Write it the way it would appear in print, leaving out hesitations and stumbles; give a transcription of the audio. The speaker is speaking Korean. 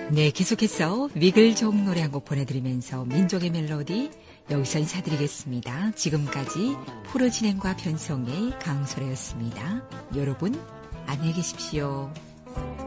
네, 계속해서 위글종 노래 한 곡 보내드리면서 민족의 멜로디 여기서 인사드리겠습니다. 지금까지 프로 진행과 편성의 강소래였습니다. 여러분 안녕히 계십시오.